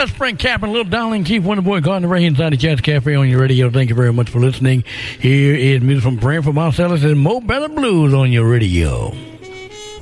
That's Frank Capra, Little Darling Keith, Wonderboy Gardner Ray inside the Jazz Cafe on your radio. Thank you very much for listening. Here is music from Branford Marcellus and Mo Better Blues on your radio.